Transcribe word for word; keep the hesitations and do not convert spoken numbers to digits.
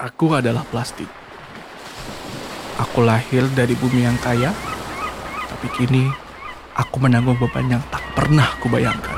Aku adalah plastik. Aku lahir dari bumi yang kaya, tapi kini aku menanggung beban yang tak pernah kubayangkan.